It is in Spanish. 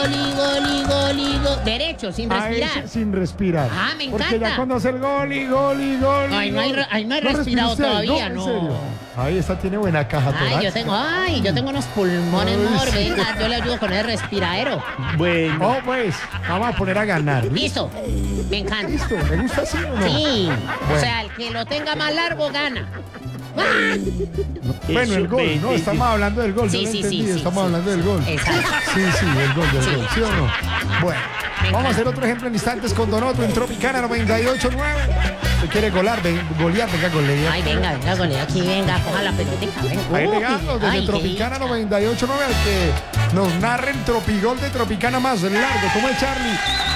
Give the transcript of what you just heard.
Derecho, sin A respirar. ese sin respirar. Ah, me Porque encanta. ya cuando hace el gol. Ay, no he respirado usted, todavía, ¿En no. serio? Ahí esta tiene buena caja torácica. Yo tengo unos pulmones Ay, mejor. sí. Venga, yo le ayudo con el respiradero. Bueno, Oh, pues, vamos a poner a ganar. Listo. Me encanta. ¿Listo? ¿Le gusta así o no? Sí. Bueno. O sea, el que lo tenga más largo gana. Bueno, el gol, ¿no? Estamos hablando del gol. Sí, Yo lo sí, entendí, sí, estamos sí. hablando del gol. Exacto. Sí, el gol del gol. ¿Sí o no? Bueno, Me vamos a encanta. hacer otro ejemplo en instantes con Donoto en Tropicana 98.9. ¿Se quiere golear? Venga, golea. Ay, venga, golea aquí, venga, coja la pelotita, venga. Ahí regalo desde Ay, Tropicana 98.9 al que nos narren Tropigol de Tropicana más largo. ¿Cómo es, Charlie?